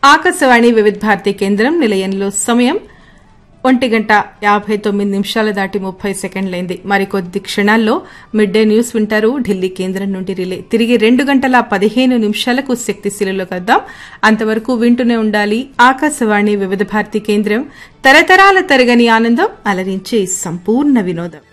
ఆకాశవాణి వివిధ భారతి కేంద్రం నిలయంలో సమయం 1:59 దాటి 30 సెకండ్లైంది. మరికొద్ది క్షణాల్లో మిడ్ డే న్యూస్ వింటారు ఢిల్లీ కేంద్రం నుండి రిలే. తిరిగి 2:15 శక్తిశీలలో కద్దాం. అంతవరకు వింటూనే ఉండాలి ఆకాశవాణి వివిధ భారతి కేంద్రం. తరతరాల తరగని ఆనందం, అలరించే సంపూర్ణ వినోదం.